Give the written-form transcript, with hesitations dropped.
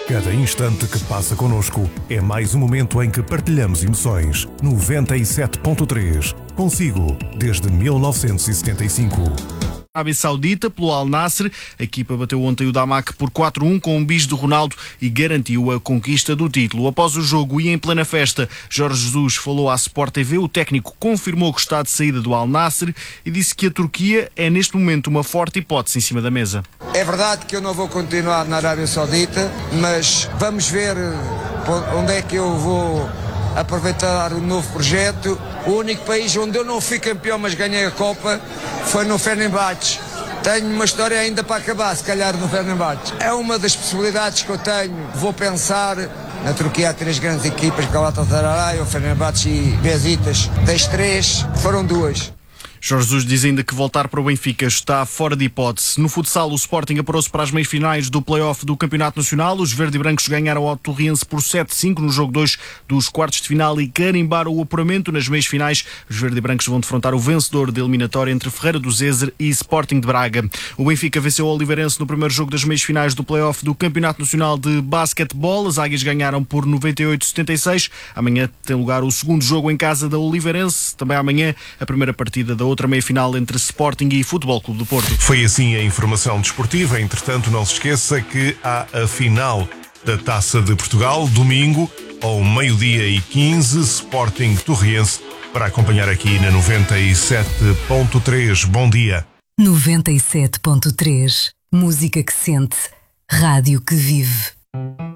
Cada instante que passa connosco é mais um momento em que partilhamos emoções. 97.3. Consigo, desde 1975. Arábia Saudita, pelo Al Nassr. A equipa bateu ontem o Damac por 4-1 com um bis de Ronaldo e garantiu a conquista do título. Após o jogo e em plena festa, Jorge Jesus falou à Sport TV. O técnico confirmou que está de saída do Al Nassr e disse que a Turquia é neste momento uma forte hipótese em cima da mesa. É verdade que eu não vou continuar na Arábia Saudita, mas vamos ver onde é que eu vou aproveitar o novo projeto. O único país onde eu não fui campeão, mas ganhei a Copa, foi no Fenerbahçe. Tenho uma história ainda para acabar, se calhar, no Fenerbahçe. É uma das possibilidades que eu tenho. Vou pensar. Na Turquia há 3 grandes equipas, Galatasaray, o Fenerbahçe e Besiktas. Das 3, foram 2. Jorge Jesus diz ainda que voltar para o Benfica está fora de hipótese. No futsal, o Sporting apurou-se para as meias-finais do play-off do Campeonato Nacional. Os verde e brancos ganharam ao Torriense por 7-5 no jogo 2 dos quartos de final e carimbaram o apuramento. Nas meias-finais, os verde e brancos vão defrontar o vencedor da eliminatória entre Ferreira do Zezer e Sporting de Braga. O Benfica venceu o Oliveirense no primeiro jogo das meias-finais do play-off do Campeonato Nacional de Basquetebol. As águias ganharam por 98-76. Amanhã tem lugar o segundo jogo em casa da Oliveirense. Também amanhã a primeira partida da outra meia-final entre Sporting e Futebol Clube do Porto. Foi assim a informação desportiva. Entretanto, não se esqueça que há a final da Taça de Portugal, domingo, ao 12h15, Sporting Torriense, para acompanhar aqui na 97.3. Bom dia. 97.3. Música que sente, rádio que vive.